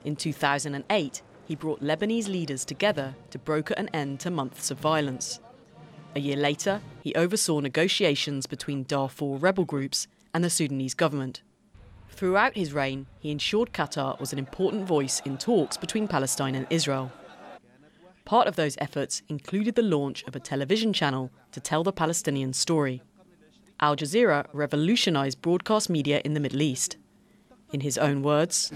In 2008, he brought Lebanese leaders together to broker an end to months of violence. A year later, he oversaw negotiations between Darfur rebel groups and the Sudanese government. Throughout his reign, he ensured Qatar was an important voice in talks between Palestine and Israel. Part of those efforts included the launch of a television channel to tell the Palestinian story. Al Jazeera revolutionized broadcast media in the Middle East. In his own words,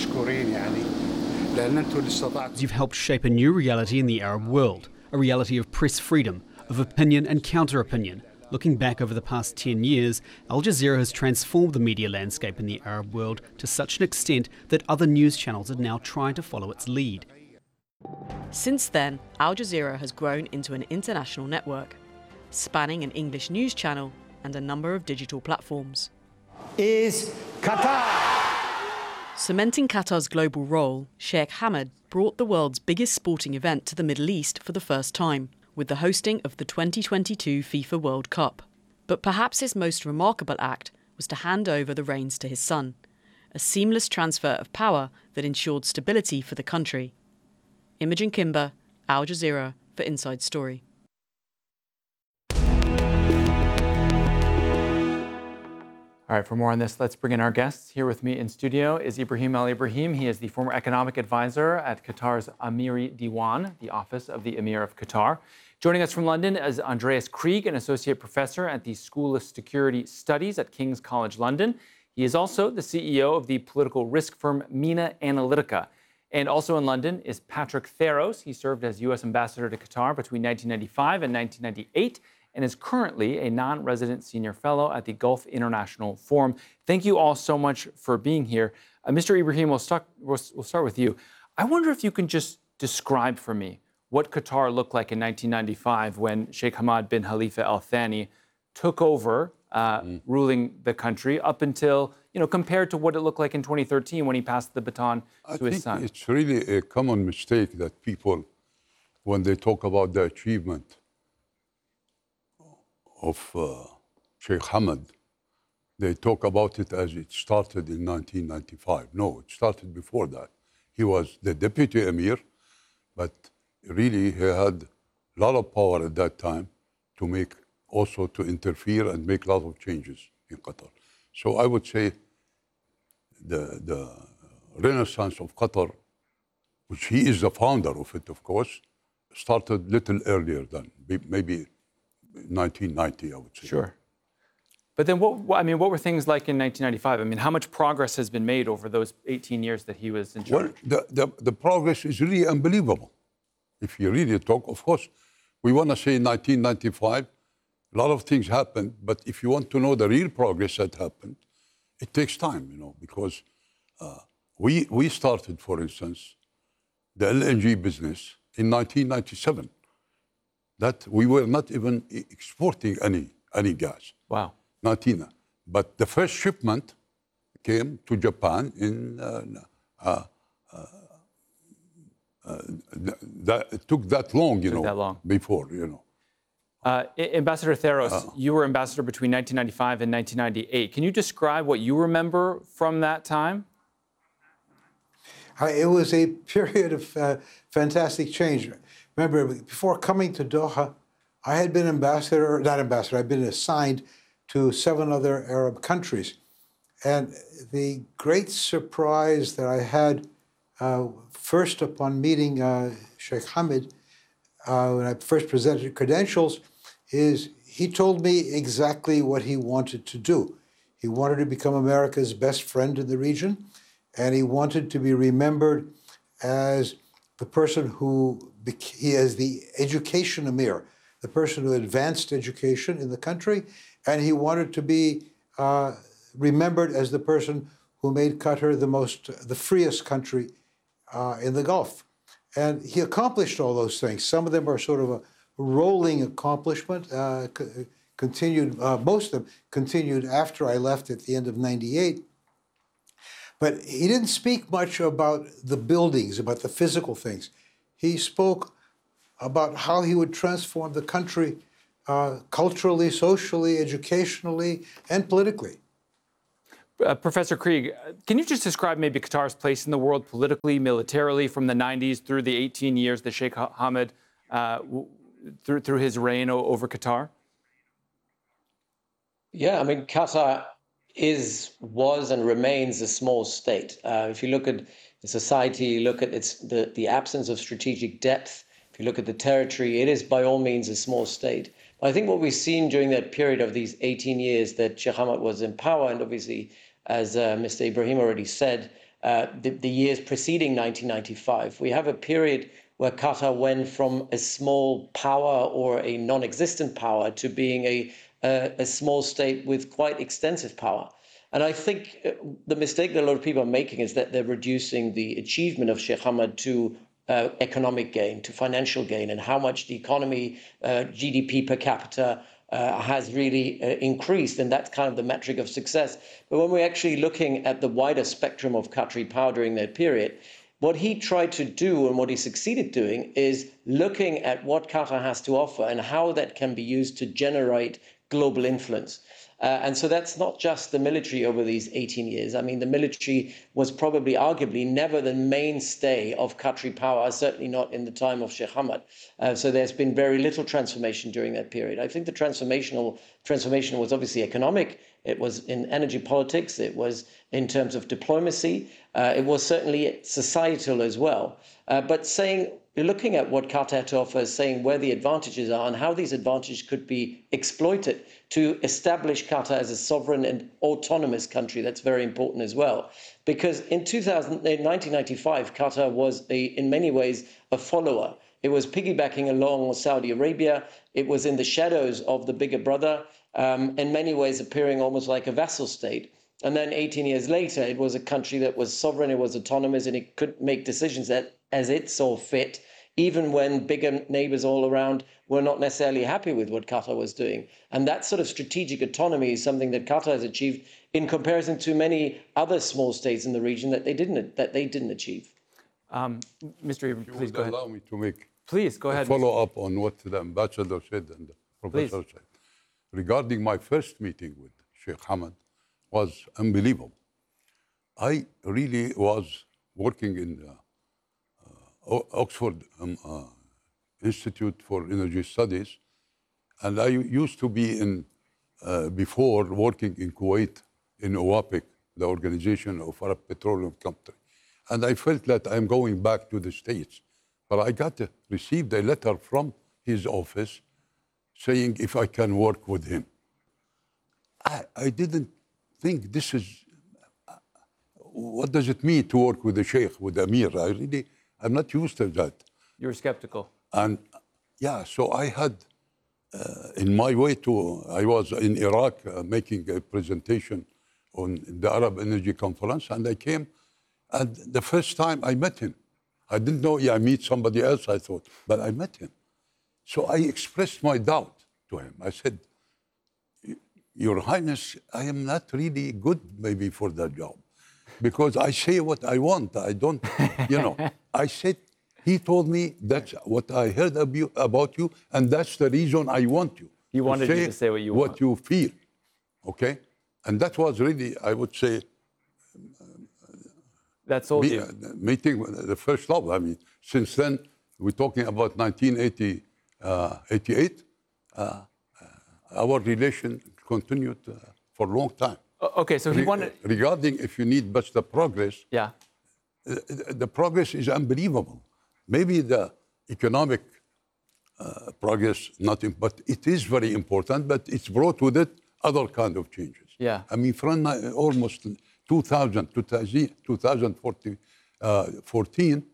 "You've helped shape a new reality in the Arab world, a reality of press freedom, of opinion and counter-opinion. Looking back over the past 10 years, Al Jazeera has transformed the media landscape in the Arab world to such an extent that other news channels are now trying to follow its lead." Since then, Al Jazeera has grown into an international network, spanning an English news channel and a number of digital platforms. Is Qatar. Cementing Qatar's global role, Sheikh Hamad brought the world's biggest sporting event to the Middle East for the first time, with the hosting of the 2022 FIFA World Cup. But perhaps his most remarkable act was to hand over the reins to his son, a seamless transfer of power that ensured stability for the country. Imogen Kimber, Al Jazeera for Inside Story. All right, for more on this, let's bring in our guests. Here with me in studio is Ibrahim Al Ibrahim. He is the former economic advisor at Qatar's Amiri Diwan, the office of the Emir of Qatar. Joining us from London is Andreas Krieg, an associate professor at the School of Security Studies at King's College London. He is also the CEO of the political risk firm Mina Analytica. And also in London is Patrick Theros. He served as U.S. ambassador to Qatar between 1995 and 1998 and is currently a non-resident senior fellow at the Gulf International Forum. Thank you all so much for being here. Mr. Ibrahim, we'll start with you. I wonder if you can just describe for me what Qatar looked like in 1995 when Sheikh Hamad bin Khalifa Al Thani took over ruling the country up until, compared to what it looked like in 2013 when he passed the baton to his son. It's really a common mistake that people, when they talk about the achievement of Sheikh Hamad, they talk about it as it started in 1995. No, it started before that. He was the deputy emir, but really he had a lot of power at that time to interfere and make a lot of changes in Qatar. So I would say the renaissance of Qatar, which he is the founder of it, of course, started little earlier than maybe 1990, I would say. Sure. But then what were things like in 1995? I mean, how much progress has been made over those 18 years that he was in charge? Well, the progress is really unbelievable. If you really talk, of course, we want to say 1995, a lot of things happened, but if you want to know the real progress that happened, it takes time, because we started, for instance, the LNG business in 1997. That we were not even exporting any gas. Wow. But the first shipment came to Japan in it took that long, before, Ambassador Theros, you were ambassador between 1995 and 1998. Can you describe what you remember from that time? It was a period of fantastic change. Remember, before coming to Doha, I had been I'd been assigned to 7 other Arab countries. And the great surprise that I had first upon meeting Sheikh Hamad, when I first presented credentials, is he told me exactly what he wanted to do. He wanted to become America's best friend in the region, and he wanted to be remembered as the person he is the education emir, the person who advanced education in the country, and he wanted to be remembered as the person who made Qatar the freest country in the Gulf. And he accomplished all those things. Some of them are sort of a rolling accomplishment, most of them continued after I left at the end of '98. But he didn't speak much about the buildings, about the physical things. He spoke about how he would transform the country culturally, socially, educationally, and politically. Professor Krieg, can you just describe maybe Qatar's place in the world politically, militarily, from the 90s through the 18 years that Sheikh Hamad, through his reign over Qatar? Yeah, I mean, Qatar was, and remains a small state. If you look at the society, look at the absence of strategic depth, if you look at the territory, it is by all means a small state. But I think what we've seen during that period of these 18 years that Sheikh Hamad was in power, and obviously, as Mr. Ibrahim already said, the years preceding 1995, we have a period where Qatar went from a small power or a non-existent power to being a small state with quite extensive power. And I think the mistake that a lot of people are making is that they're reducing the achievement of Sheikh Hamad to economic gain, to financial gain, and how much the economy, GDP per capita, has really increased, and that's kind of the metric of success. But when we're actually looking at the wider spectrum of Qatari power during that period, what he tried to do and what he succeeded doing is looking at what Qatar has to offer and how that can be used to generate global influence. And so that's not just the military over these 18 years. I mean, the military was probably, arguably, never the mainstay of Qatari power, certainly not in the time of Sheikh Hamad. So there's been very little transformation during that period. I think the transformation was obviously economic. It was in energy politics. It was in terms of diplomacy. It was certainly societal as well. But looking at what Qatar had to offer, saying where the advantages are and how these advantages could be exploited to establish Qatar as a sovereign and autonomous country. That's very important as well. Because in 1995, Qatar was, in many ways, a follower. It was piggybacking along Saudi Arabia. It was in the shadows of the bigger brother, in many ways appearing almost like a vassal state. And then 18 years later, it was a country that was sovereign, it was autonomous, and it could make decisions as it saw fit, even when bigger neighbors all around were not necessarily happy with what Qatar was doing. And that sort of strategic autonomy is something that Qatar has achieved in comparison to many other small states in the region that they didn't achieve. Mr. Ibrahim, please go ahead. Allow me to make Please go ahead. follow up on what the ambassador said and the professor said. Regarding my first meeting with Sheikh Hamad, was unbelievable. I really was working in the Oxford Institute for Energy Studies, and I used to be before working in Kuwait, in OAPEC, the Organization of Arab Petroleum Company. And I felt that I'm going back to the States. But I received a letter from his office saying if I can work with him. I didn't think this is, what does it mean to work with the Sheikh, with the Amir? I'm not used to that. You were skeptical. And yeah, so I had, in my way I was in Iraq making a presentation on the Arab Energy Conference, and I came, and the first time I met him, I didn't know I meet somebody else, I thought, but I met him. So I expressed my doubt to him. I said, Your Highness, I am not really good maybe for that job because I say what I want. I don't, I said, he told me that's what I heard about you, and that's the reason I want you. He wanted you to say what you want. What you feel, okay? And that was really, I would say, that sold you. Meeting the first love. I mean, since then, we're talking about 1988. Our relation continued for a long time. Okay, so he wanted... Regarding if you need but the progress, yeah, the progress is unbelievable. Maybe the economic progress, nothing, but it is very important, but it's brought with it other kind of changes. Yeah. I mean, from almost 2014,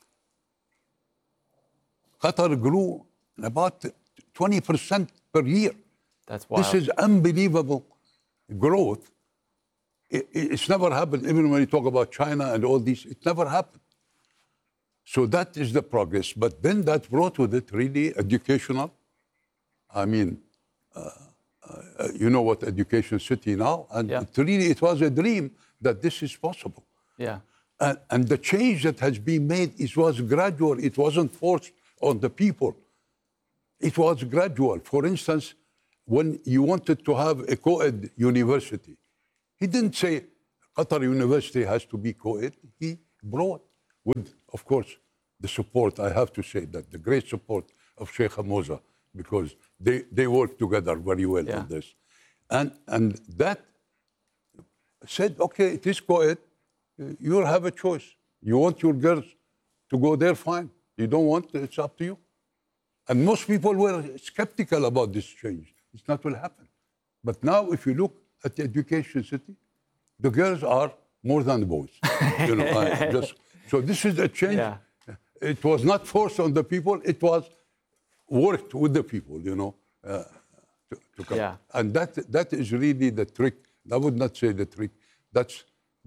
Qatar grew about 20% per year. That's wild. This is unbelievable growth. It's never happened, even when you talk about China and all these, it never happened. So that is the progress. But then that brought with it really educational. I mean, you know what Education City now, and yeah. it was a dream that this is possible. Yeah. And the change that has been made, it was gradual. It wasn't forced on the people. It was gradual. For instance, when you wanted to have a co-ed university, he didn't say, Qatar University has to be co-ed. He brought, with, of course, the support, I have to say that, the great support of Sheikh Hamza, because they work together very well on this. And that said, okay, it is co-ed. You'll have a choice. You want your girls to go there, fine. You don't want, it's up to you. And most people were skeptical about this change. It's not will happen. But now, if you look at the education city, the girls are more than the boys. You know, so this is a change. Yeah. It was not forced on the people. It was worked with the people, you know, to come. Yeah. And that is really the trick. I would not say the trick. That's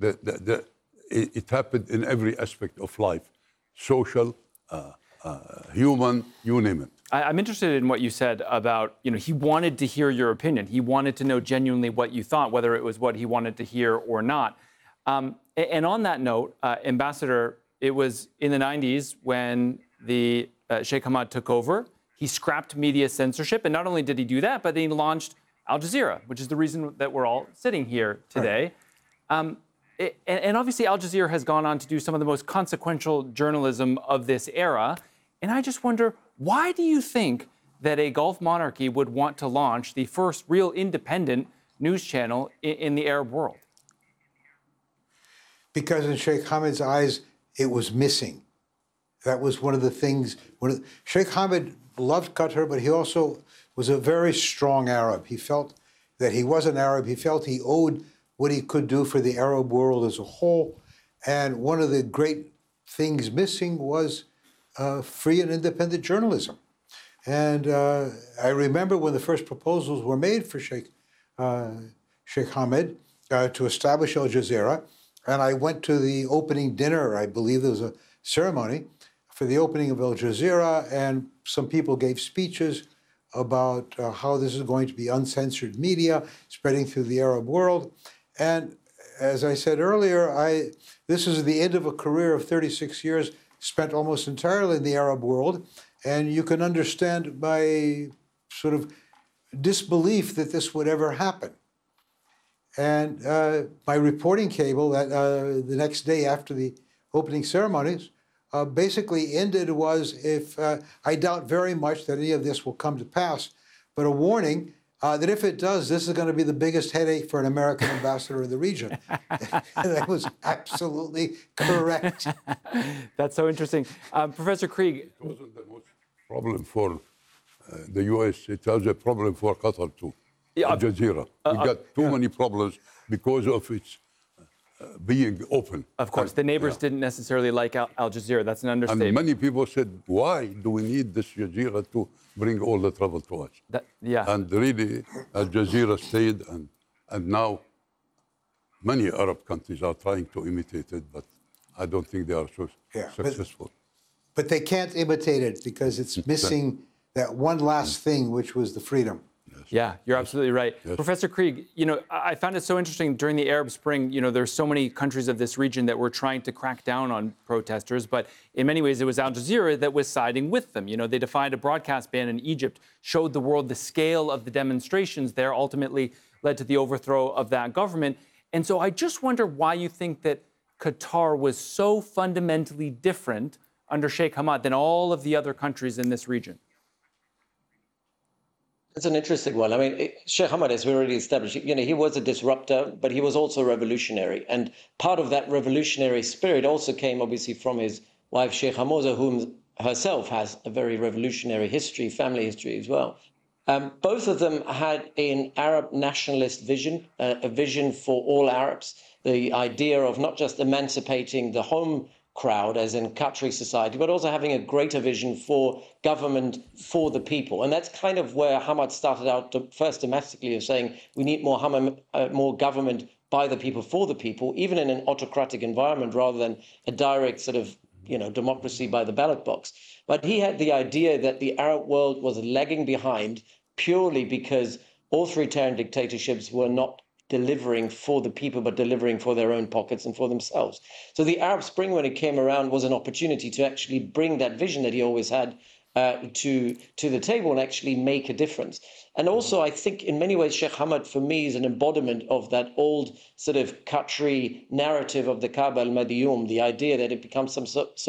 it happened in every aspect of life, social, human, you name it. I'm interested in what you said about, you know, he wanted to hear your opinion. He wanted to know genuinely what you thought, whether it was what he wanted to hear or not. And on that note, Ambassador, it was in the 90s when the Sheikh Hamad took over. He scrapped media censorship. And not only did he do that, but then he launched Al Jazeera, which is the reason that we're all sitting here today. Right. And obviously, Al Jazeera has gone on to do some of the most consequential journalism of this era. And I just wonder, why do you think that a Gulf monarchy would want to launch the first real independent news channel in the Arab world? Because in Sheikh Hamad's eyes, it was missing. That was one of the things. Sheikh Hamad loved Qatar, but he also was a very strong Arab. He felt that he was an Arab. He felt he owed what he could do for the Arab world as a whole. And one of the great things missing was free and independent journalism. And I remember when the first proposals were made for Sheikh Hamad to establish Al Jazeera, and I went to the opening dinner. I believe there was a ceremony for the opening of Al Jazeera, and some people gave speeches about how this is going to be uncensored media spreading through the Arab world. And as I said earlier, this is the end of a career of 36 years spent almost entirely in the Arab world, and you can understand my sort of disbelief that this would ever happen. And my reporting cable that the next day after the opening ceremonies basically ended was, I doubt very much that any of this will come to pass, but a warning that if it does, this is going to be the biggest headache for an American ambassador in the region. That was absolutely correct. That's so interesting. Professor Krieg. It wasn't the most problem for the U.S. It was a problem for Qatar, too. Al Jazeera. We got too many problems because of its being open. Of course. The neighbors didn't necessarily like Al Jazeera. That's an understatement. And many people said, why do we need this Jazeera to bring all the trouble to us? And really, Al Jazeera stayed, and now many Arab countries are trying to imitate it, but I don't think they are so successful. But they can't imitate it because it's missing that one last thing, which was the freedom. Yeah, you're absolutely right. Yes. Professor Krieg, you know, I found it so interesting during the Arab Spring, you know, there's so many countries of this region that were trying to crack down on protesters, but in many ways it was Al Jazeera that was siding with them. You know, they defied a broadcast ban in Egypt, showed the world the scale of the demonstrations there, ultimately led to the overthrow of that government. And so I just wonder why you think that Qatar was so fundamentally different under Sheikh Hamad than all of the other countries in this region. It's an interesting one. I mean, Sheikh Hamad, as we already established, you know, he was a disruptor, but he was also revolutionary. And part of that revolutionary spirit also came, obviously, from his wife, Sheikh Hamza, whom herself has a very revolutionary history, family history as well. Both of them had an Arab nationalist vision, a vision for all Arabs, the idea of not just emancipating the home crowd, as in Qatari society, but also having a greater vision for government for the people. And that's kind of where Hamad started out first domestically of saying we need more government by the people for the people, even in an autocratic environment rather than a direct sort of, you know, democracy by the ballot box. But he had the idea that the Arab world was lagging behind purely because authoritarian dictatorships were not delivering for the people, but delivering for their own pockets and for themselves. So the Arab Spring, when it came around, was an opportunity to actually bring that vision that he always had to the table and actually make a difference. And also, I think in many ways, Sheikh Hamad for me is an embodiment of that old sort of Qatari narrative of the Kaaba al-Madiyum, the idea that it becomes some sort